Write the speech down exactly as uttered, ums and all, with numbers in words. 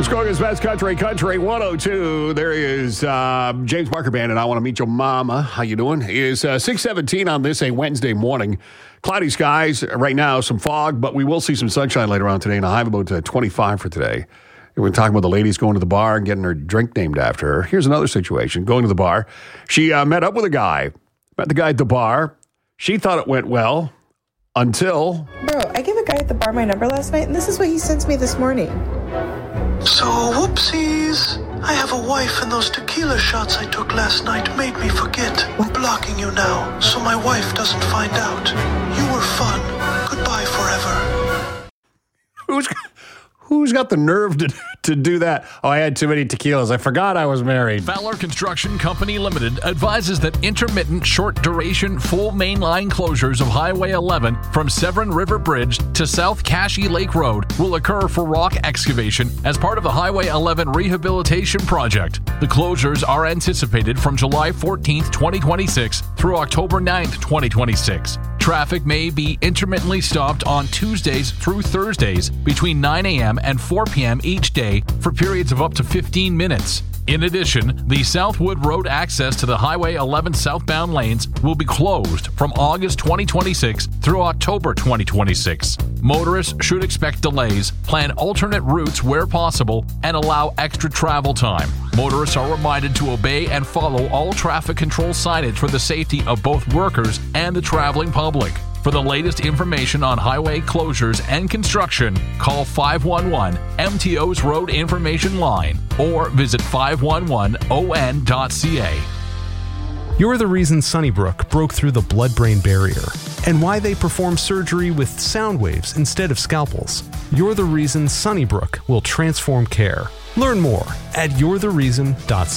Muskoka's Best Country, Country one oh two. There is uh, James Barker Band, and I Want to Meet Your Mama. How you doing? It is uh, six seventeen on this, a Wednesday morning. Cloudy skies right now, some fog, but we will see some sunshine later on today, and a high of about uh, twenty-five for today. We're talking about the ladies going to the bar and getting her drink named after her. Here's another situation. Going to the bar. She uh, met up with a guy. Met the guy at the bar. She thought it went well until... Bro, I gave a guy at the bar my number last night, and this is what he sends me this morning. So, whoopsies. I have a wife, and those tequila shots I took last night made me forget. What? Blocking you now, so my wife doesn't find out. You were fun. Goodbye forever. Who's... Who's got the nerve to, to do that? Oh, I had too many tequilas. I forgot I was married. Fowler Construction Company Limited advises that intermittent, short-duration, full mainline closures of Highway eleven from Severn River Bridge to South Cashy Lake Road will occur for rock excavation as part of the Highway eleven rehabilitation project. The closures are anticipated from July fourteenth, twenty twenty-six through October ninth, twenty twenty-six. Traffic may be intermittently stopped on Tuesdays through Thursdays between nine a.m. and four p.m. each day for periods of up to fifteen minutes. In addition, the Southwood Road access to the Highway eleven southbound lanes will be closed from August twenty twenty-six through October twenty twenty-six. Motorists should expect delays, plan alternate routes where possible, and allow extra travel time. Motorists are reminded to obey and follow all traffic control signage for the safety of both workers and the traveling public. For the latest information on highway closures and construction, call five one one M T O's Road Information Line or visit five one one O N dot C A. You're the reason Sunnybrook broke through the blood-brain barrier and why they perform surgery with sound waves instead of scalpels. You're the reason Sunnybrook will transform care. Learn more at you're the reason dot c a.